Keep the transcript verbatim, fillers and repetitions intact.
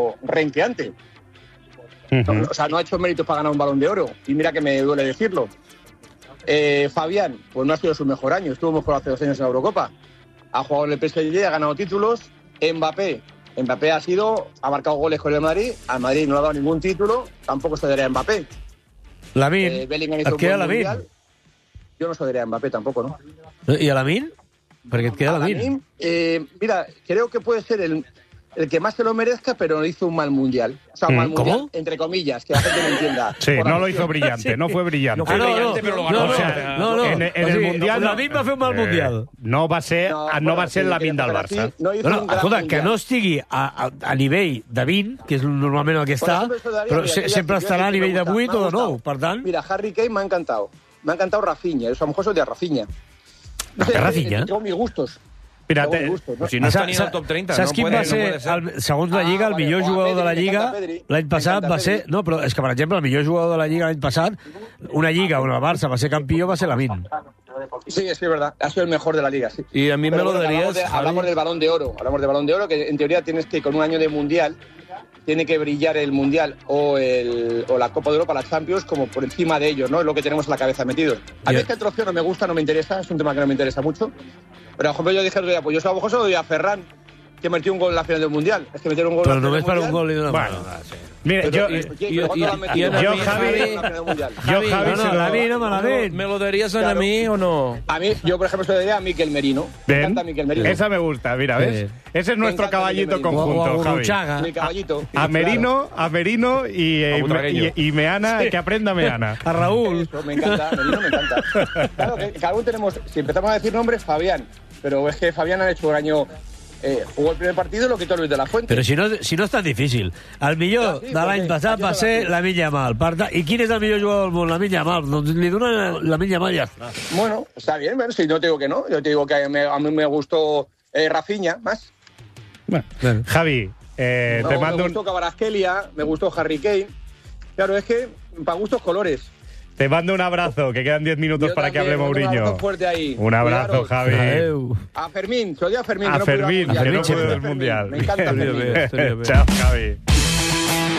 renqueante. Uh-huh. No, o sea, no ha hecho méritos para ganar un Balón de Oro. Y mira que me duele decirlo. Eh, Fabián, pues no ha sido su mejor año. Estuvo mejor hace dos años en la Eurocopa. Ha jugado en el P S G, ha ganado títulos. Mbappé. Mbappé ha sido, ha marcado goles con el Madrid. Al Madrid no le ha dado ningún título. Tampoco se daría a Mbappé. Lamine. Eh, Bellingham hizo un buen mundial. Yo no se daría a Mbappé tampoco, ¿no? ¿Y a Lamine? Porque et queda Lamine. Eh, mira, creo que puede ser el, el que más se lo merezca, pero hizo un mal mundial. O sea, un mal ¿Cómo? mundial, entre comillas, que la gente no entienda. Sí, no lo hizo brillante, sí. no fue brillante. No fue ah, brillante, no, pero lo no, ganó. no, O sea, no, no. En, en o el sigui, Mundial... Lamine va fer un mal eh, mundial. No va ser, No, no, bueno, va ser sí, Lamine del pero Barça. sí, no hizo No, no, un gran escolta, mundial. que no estigui a, a, a nivell de vint, que és normalment el que està, Por ejemplo, però mira, se, mira, sempre mira, estarà a mira, nivell de me gusta, vuit me o ha de nou. gustado. Per tant, Mira, Harry Kane me ha encantado. Me ha encantado Rafinha. Eso a lo mejor soy de Rafinha. No ¿De Rafinha? Tengo mis gustos. Mira, Tengo te, mis gustos, ¿no? Si no està ni en Sa- el top trenta, saps no quin puede, va no ser, puede ser. el, segons la Lliga, Ah, el vale, millor o a jugador de la Pedri, Lliga m'encanta Pedri, l'any passat m'encanta va ser... Pedri. No, però és que, per exemple, el millor jugador de la Lliga l'any passat, una Lliga on el Barça va ser campió, va ser Lamine. Sí, sí, es verdad. Ha sido el mejor de la liga, sí. Y a mí Pero me lo bueno, darías, hablamos, de- Javi. hablamos del Balón de Oro. Hablamos del Balón de Oro, que en teoría tienes que, con un año de Mundial, tiene que brillar el Mundial o, el, o la Copa de Europa, la Champions, como por encima de ellos, ¿no? Es lo que tenemos en la cabeza metidos. A mí Yeah. este trofeo no me gusta, no me interesa, es un tema que no me interesa mucho. Pero, por ejemplo, yo dije, oye, pues yo a lo mejor se lo doy a Ferran, que metió un gol en la final del Mundial. Es que meter un gol Però en la només per final un del gol i d'una Bueno, mano. mira, Mundial. yo, Pero, y- oye, y- ¿cuándo y- lo han metido? y a yo, mí, Javi- en la final del Mundial? yo, Javi, Javi, No, se no, lo- Lamine, home, Lamine. ¿Me lo darías a Claro. mí o no? A mí, yo, por ejemplo, se lo daría a Mikel Merino. Me Ven, encanta Mikel Merino. esa me gusta, mira, ¿ves? Sí. Ese es nuestro encanta caballito Mikel Merino. O, o a conjunto, Javi. Gurruchaga. Mi caballito. A Merino, a Merino y, eh, A Butragueño. y, y Meana, Sí. que aprenda Meana. A Raúl. Eso, me encanta, Merino me encanta. Claro, que cada uno tenemos, si empezamos a decir nombres, Fabián. Pero es que Fabián ha hecho un año, eh, jugó el primer partido y lo quitó Luis de la Fuente. Però si no, si no és tan difícil. El millor Sí, de l'any perquè passat va aquí ser està la- Lamine Yamal. Per tant, I quin és el millor jugador del món? Lamine Yamal. Doncs li donen Lamine Yamal i ja està. Bueno, está bien, bueno, si no te digo que no. Yo te digo que me- a mí me gustó eh, Rafinha más. Bueno, Javi, eh, No, te me mando un... gustó Kvaratskhelia, me gustó Harry Kane. Claro, es que para gustos colores. Te mando un abrazo, que quedan diez minutos Yo para que también, hable un Mourinho. abrazo fuerte ahí. Un abrazo, Cuidaros. Javi. Adéu. A Fermín, se lo digo a Fermín. A que no pudo ir al Fermín, Mundial. que no Fermín puede siempre. del Mundial. Me encanta Estaría Fermín. bé, estaria bé. Chao, Javi.